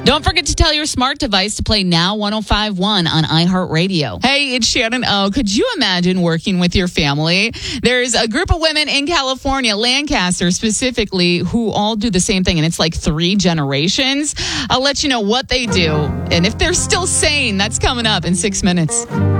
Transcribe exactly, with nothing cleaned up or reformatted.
Don't forget to tell your smart device to play Now one oh five point one on iHeartRadio. Hey, it's Shannon O. Could you imagine working with your family? There's a group of women in California, Lancaster specifically, who all do the same thing, and it's like three generations. I'll let you know what they do, and if they're still sane. That's coming up in six minutes.